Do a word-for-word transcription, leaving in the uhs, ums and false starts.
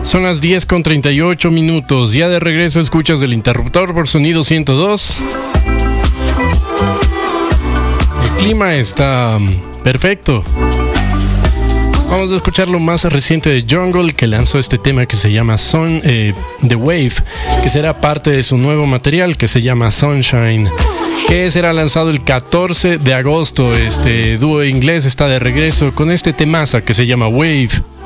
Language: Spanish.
Son las diez con treinta y ocho minutos. Ya de regreso escuchas el interruptor por Sonido ciento dos. El clima está perfecto. Vamos a escuchar lo más reciente de Jungle, que lanzó este tema que se llama Sun, eh, The Wave, que será parte de su nuevo material que se llama Sunshine, que será lanzado el catorce de agosto. Este dúo inglés está de regreso con este temaza que se llama Wave.